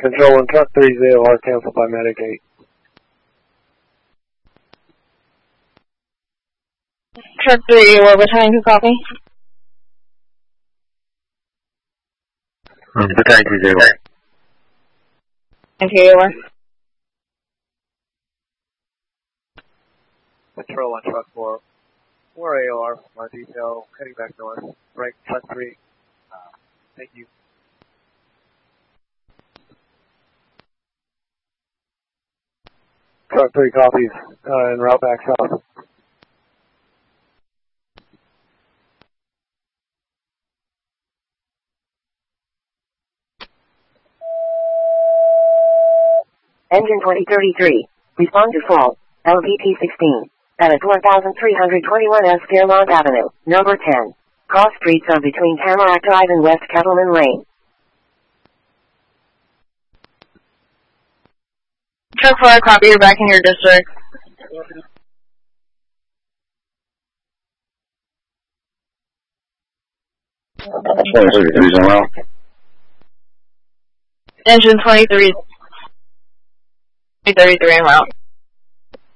Control 1, truck 30 are canceled by Medic 8. Truck 3, we're returning to copy. Battalion 30. Okay, over. Control 1, truck 4 AOR from our detail, heading back north. Break, truck 3. Thank you. Truck 3 copies, en route back south. Engine 2033, respond to fault, LVT 16, at 4321 S. Fairmont Avenue, number 10. Cross streets are between Tamarack Drive and West Kettleman Lane. Truck 4, copy, you're back in your district. Engine 23, 33 en route.